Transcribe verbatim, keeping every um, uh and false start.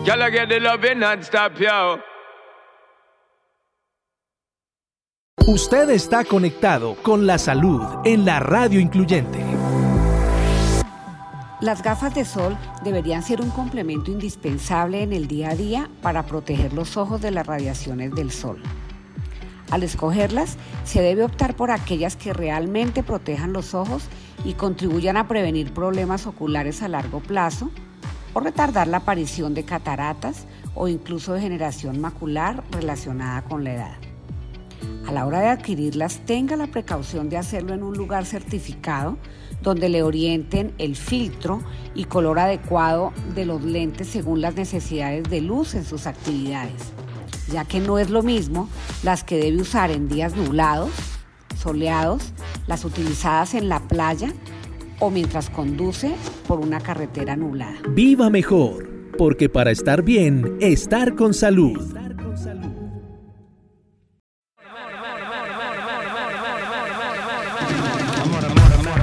Girl, I get the loving non-stop, yo. Usted está conectado con la salud en la radio incluyente. Las gafas de sol deberían ser un complemento indispensable en el día a día para proteger los ojos de las radiaciones del sol. Al escogerlas, se debe optar por aquellas que realmente protejan los ojos y contribuyan a prevenir problemas oculares a largo plazo o retardar la aparición de cataratas o incluso degeneración macular relacionada con la edad. A la hora de adquirirlas, tenga la precaución de hacerlo en un lugar certificado donde le orienten el filtro y color adecuado de los lentes según las necesidades de luz en sus actividades, ya que no es lo mismo las que debe usar en días nublados, soleados, las utilizadas en la playa o mientras conduce por una carretera nublada. Viva mejor, porque para estar bien, estar con salud.